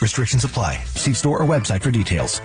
Restrictions apply. See store or website for details.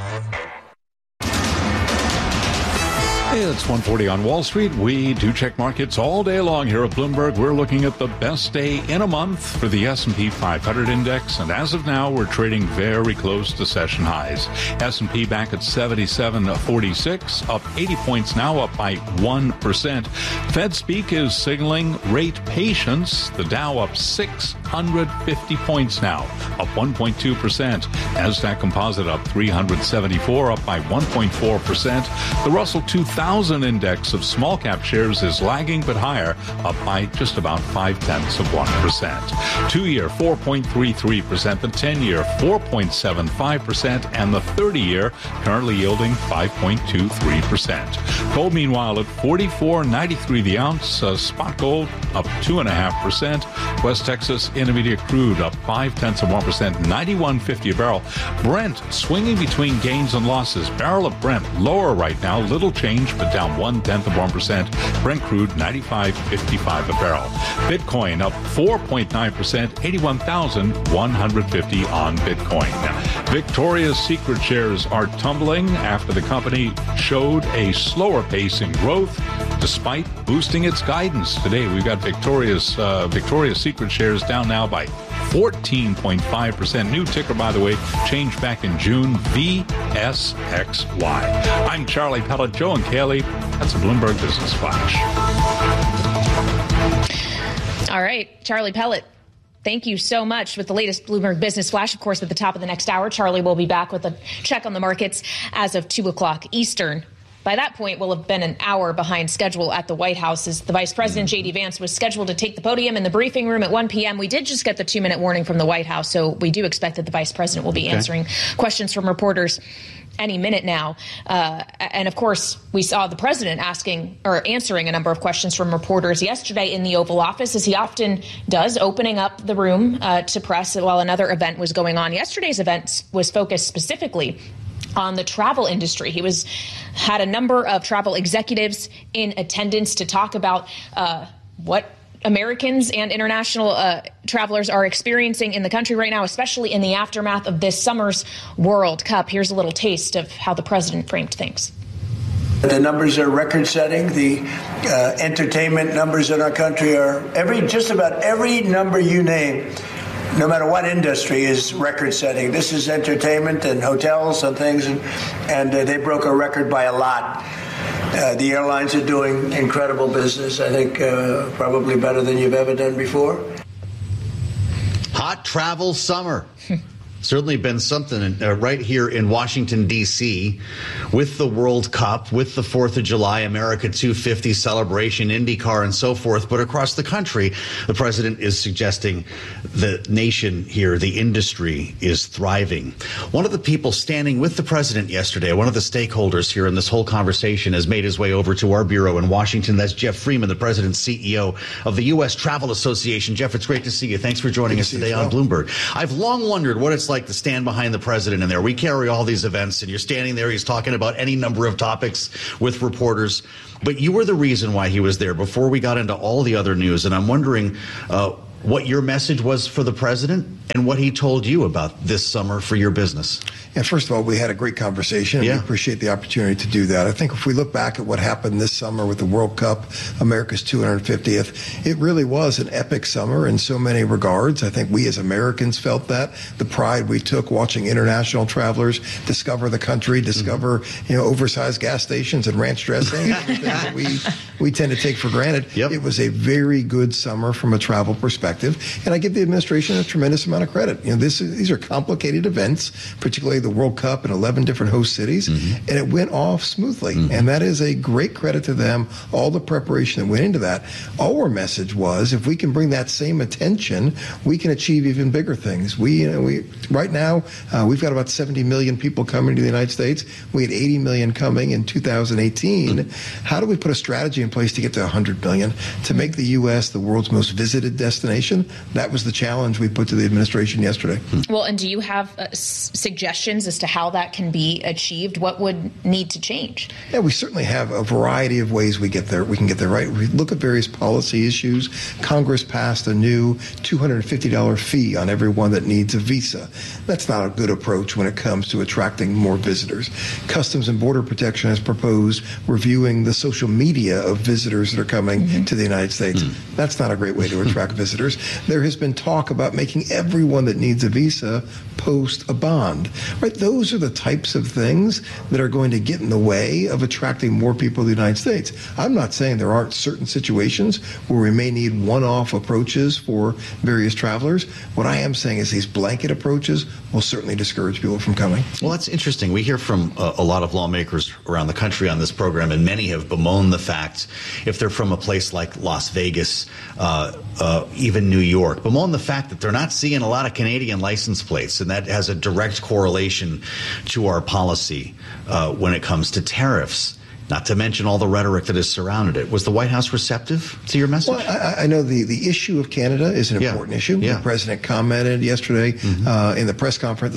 It's 1:40 on Wall Street. We do check markets all day long here at Bloomberg. We're looking at the best day in a month for the S&P 500 index, and as of now, we're trading very close to session highs. S&P back at 77.46, up 80 points now, up by 1%. Fed speak is signaling rate patience. The Dow up 650 points now, up 1.2%. Nasdaq Composite up 374, up by 1.4%. The Russell 2000 index of small cap shares is lagging but higher, up by just about 0.5%. 2-year 4.33%, the 10-year 4.75%, and the 30-year currently yielding 5.23%. Gold, meanwhile, at $44.93 the ounce. Spot gold up 2.5%. West Texas Intermediate crude up 0.5%, $91.50 a barrel. Brent swinging between gains and losses. Barrel of Brent lower right now, little change, but down 0.1%. Brent crude $95.55 a barrel. Bitcoin up 4.9%, 81,150 on Bitcoin. Victoria's Secret shares are tumbling after the company showed a slower pace in growth despite boosting its guidance. Today we've got Victoria's Secret shares down now by 14.5%. New ticker, by the way, changed back in June, VSXY. I'm Charlie Pellet, Joe and Kaylee. That's a Bloomberg Business Flash. All right, Charlie Pellet, thank you so much with the latest Bloomberg Business Flash. Of course, at the top of the next hour, Charlie will be back with a check on the markets as of 2 o'clock Eastern. By that point, we'll have been an hour behind schedule at the White House as the Vice President, J.D. Vance, was scheduled to take the podium in the briefing room at 1 p.m. We did just get the 2-minute warning from the White House, so we do expect that the Vice President will be answering questions from reporters any minute now. And of course, we saw the president answering a number of questions from reporters yesterday in the Oval Office, as he often does, opening up the room to press while another event was going on. Yesterday's event was focused specifically on the travel industry. He had a number of travel executives in attendance to talk about what Americans and international travelers are experiencing in the country right now, especially in the aftermath of this summer's World Cup. Here's a little taste of how the president framed things. The numbers are record-setting. The entertainment numbers in our country are just about every number you name, no matter what industry, is record-setting. This is entertainment and hotels and things, and they broke a record by a lot. The airlines are doing incredible business, I think probably better than you've ever done before. Hot travel summer. Certainly been something right here in Washington, D.C., with the World Cup, with the 4th of July, America 250 celebration, IndyCar, and so forth. But across the country, the president is suggesting the nation here, the industry, is thriving. One of the people standing with the president yesterday, one of the stakeholders here in this whole conversation, has made his way over to our bureau in Washington. That's Jeff Freeman, the president's CEO of the U.S. Travel Association. Jeff, it's great to see you. Thanks for joining us today on Bloomberg. I've long wondered what it's like to stand behind the president in there. We carry all these events, and you're standing there. He's talking about any number of topics with reporters. But you were the reason why he was there before we got into all the other news. And I'm wondering what your message was for the president and what he told you about this summer for your business. Yeah, first of all, we had a great conversation. And we appreciate the opportunity to do that. I think if we look back at what happened this summer with the World Cup, America's 250th, it really was an epic summer in so many regards. I think we as Americans felt that. The pride we took watching international travelers discover the country, discover oversized gas stations and ranch dressing, everything that we tend to take for granted. It was a very good summer from a travel perspective. And I give the administration a tremendous amount of credit. These are complicated events, particularly the World Cup in 11 different host cities, and it went off smoothly. And that is a great credit to them, all the preparation that went into that. Our message was, if we can bring that same attention, we can achieve even bigger things. Right now, we've got about 70 million people coming to the United States. We had 80 million coming in 2018. How do we put a strategy in place to get to 100 million, to make the U.S. the world's most visited destination? destination. That was the challenge we put to the administration yesterday. Well, and do you have suggestions as to how that can be achieved? What would need to change? Yeah, we certainly have a variety of ways we can get there, right? We look at various policy issues. Congress passed a new $250 fee on everyone that needs a visa. That's not a good approach when it comes to attracting more visitors. Customs and Border Protection has proposed reviewing the social media of visitors that are coming to the United States. That's not a great way to attract visitors. There has been talk about making everyone that needs a visa post a bond, right? Those are the types of things that are going to get in the way of attracting more people to the United States. I'm not saying there aren't certain situations where we may need one-off approaches for various travelers. What I am saying is these blanket approaches will certainly discourage people from coming. Well, that's interesting. We hear from a lot of lawmakers around the country on this program, and many have bemoaned the fact, if they're from a place like Las Vegas, even New York, bemoan the fact that they're not seeing a lot of Canadian license plates, and that has a direct correlation to our policy when it comes to tariffs. Not to mention all the rhetoric that has surrounded it. Was the White House receptive to your message? Well, I know the issue of Canada is an important issue. Yeah. The president commented yesterday in the press conference,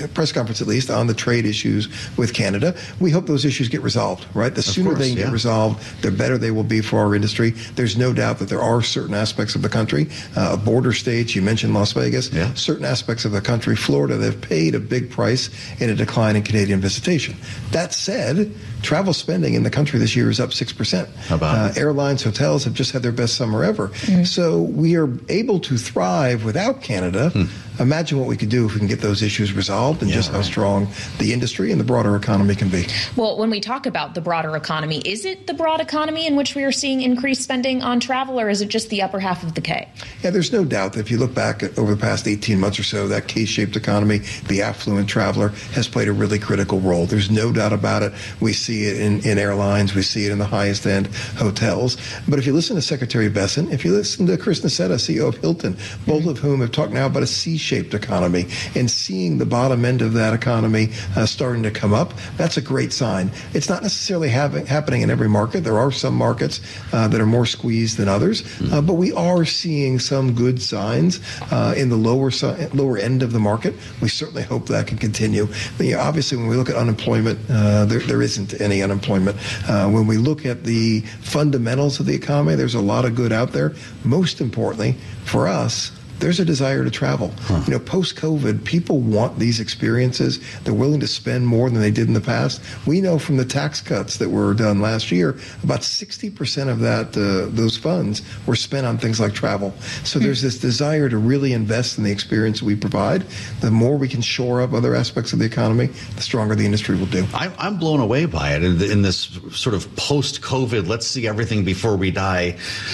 at least, on the trade issues with Canada. We hope those issues get resolved, right? The sooner they get resolved, the better they will be for our industry. There's no doubt that there are certain aspects of the country, border states, you mentioned Las Vegas, certain aspects of the country, Florida, they've paid a big price in a decline in Canadian visitation. That said, travel spending in the country this year is up 6%. How about airlines, hotels have just had their best summer ever. So we are able to thrive without Canada. Imagine what we could do if we can get those issues resolved and how strong the industry and the broader economy can be. Well, when we talk about the broader economy, is it the broad economy in which we are seeing increased spending on travel, or is it just the upper half of the K? Yeah, there's no doubt that if you look back at over the past 18 months or so, that K-shaped economy, the affluent traveler, has played a really critical role. There's no doubt about it. We see it in airlines. We see it in the highest end hotels. But if you listen to Secretary Bessent, if you listen to Chris Nassetta, CEO of Hilton, both of whom have talked now about a C-shaped economy, and seeing the bottom end of that economy starting to come up, that's a great sign. It's not necessarily happening in every market. There are some markets that are more squeezed than others, but we are seeing some good signs in the lower end of the market. We certainly hope that can continue. Obviously, when we look at unemployment, there isn't any unemployment. When we look at the fundamentals of the economy, there's a lot of good out there. Most importantly, for us, there's a desire to travel. Post-COVID, people want these experiences. They're willing to spend more than they did in the past. We know from the tax cuts that were done last year, about 60% of those funds were spent on things like travel. So there's this desire to really invest in the experience we provide. The more we can shore up other aspects of the economy, the stronger the industry will do. I'm blown away by it in this sort of post-COVID, let's see everything before we die,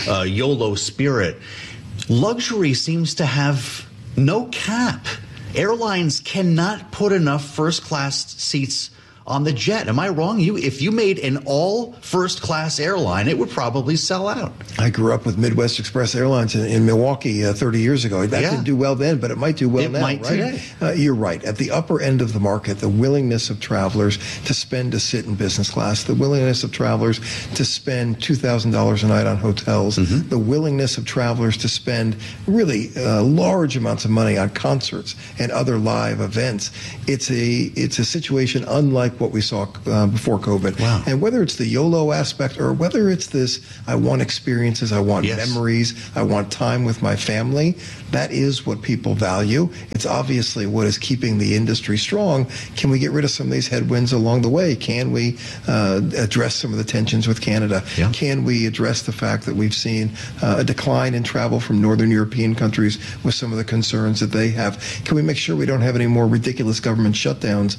YOLO spirit. Luxury seems to have no cap. Airlines cannot put enough first-class seats on the jet. Am I wrong? If you made an all first-class airline, it would probably sell out. I grew up with Midwest Express Airlines in Milwaukee 30 years ago. That didn't do well then, but it might do well now, right? Today. You're right. At the upper end of the market, the willingness of travelers to sit in business class, the willingness of travelers to spend $2,000 a night on hotels, the willingness of travelers to spend really large amounts of money on concerts and other live events. It's a situation unlike what we saw before COVID. Wow. And whether it's the YOLO aspect or whether it's this, I want experiences, I want memories, I want time with my family, that is what people value. It's obviously what is keeping the industry strong. Can we get rid of some of these headwinds along the way? Can we address some of the tensions with Canada? Yeah. Can we address the fact that we've seen a decline in travel from Northern European countries with some of the concerns that they have? Can we make sure we don't have any more ridiculous government shutdowns